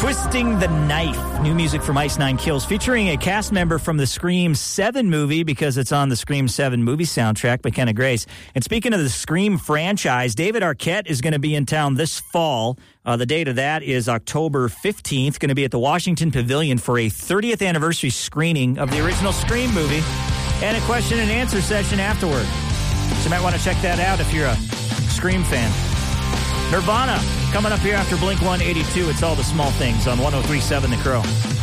Twisting the Knife, new music from Ice Nine Kills, featuring a cast member from the Scream 7 movie because it's on the Scream 7 movie soundtrack, McKenna Grace. And speaking of the Scream franchise, David Arquette is going to be in town this fall. The date of that is October 15th, going to be at the Washington Pavilion for a 30th anniversary screening of the original Scream movie and a question and answer session afterward. So you might want to check that out if you're a Scream fan. Nirvana coming up here after Blink 182. It's All the Small Things on 103.7 The Crow.